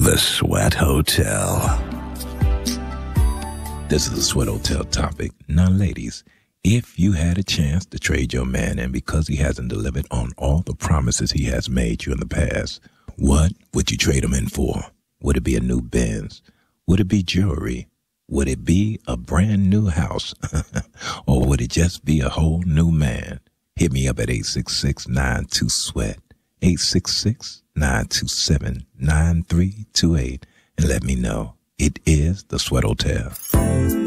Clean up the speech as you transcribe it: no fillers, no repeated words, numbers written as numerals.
The Sweat Hotel. This is the Sweat Hotel topic. Now, ladies, if you had a chance to trade your man in because he hasn't delivered on all the promises he has made you in the past, what would you trade him in for? Would it be a new Benz? Would it be jewelry? Would it be a brand new house? Or would it just be a whole new man? Hit me up at 866-92-SWEAT, 866-927-9328, and let me know. It is the Sweat Hotel.